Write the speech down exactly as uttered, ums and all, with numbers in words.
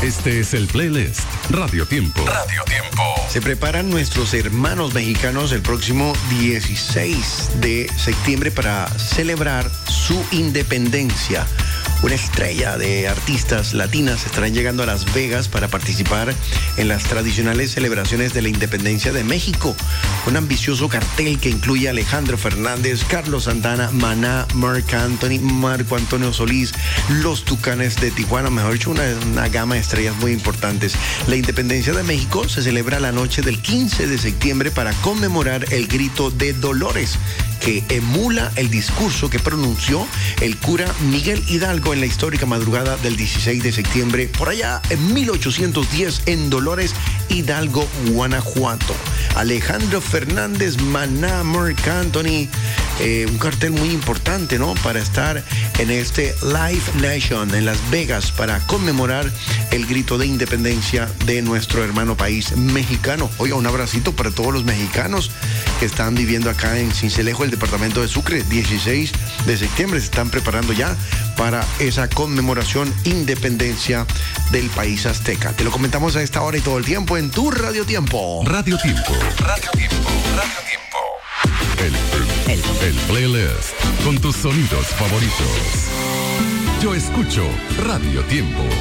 Este es el playlist Radio Tiempo. Radio Tiempo. Se preparan nuestros hermanos mexicanos el próximo dieciséis de septiembre para celebrar su independencia. Una estrella de artistas latinas estarán llegando a Las Vegas para participar en las tradicionales celebraciones de la independencia de México. Un ambicioso cartel que incluye a Alejandro Fernández, Carlos Santana, Maná, Marc Anthony, Marco Antonio Solís, los Tucanes de Tijuana, mejor dicho, una, una gama de estrellas muy importantes. La independencia de México se celebra la noche del quince de septiembre para conmemorar el grito de Dolores, que emula el discurso que pronunció el cura Miguel Hidalgo en la histórica madrugada del dieciséis de septiembre, por allá en mil ochocientos diez, en Dolores, Hidalgo, Guanajuato. Alejandro Fernández, Maná, Marc Anthony, eh, un cartel muy importante, ¿no? Para estar en este Live Nation en Las Vegas para conmemorar el grito de independencia de nuestro hermano país mexicano. Oiga, un abracito para todos los mexicanos que están viviendo acá en Sincelejo, el departamento de Sucre. dieciséis de septiembre se están preparando ya para esa conmemoración independencia del país azteca. Te lo comentamos a esta hora y todo el tiempo en tu Radio Tiempo. Radio Tiempo. Radio Tiempo. Radio Tiempo. El, el, el playlist con tus sonidos favoritos. Yo escucho Radio Tiempo.